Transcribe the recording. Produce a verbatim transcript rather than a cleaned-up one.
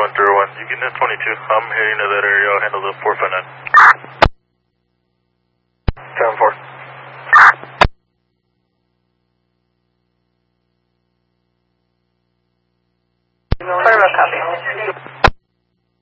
one zero one. You get in twenty-two. I'm heading to that area. I'll handle the four five nine. seven four. What about copy?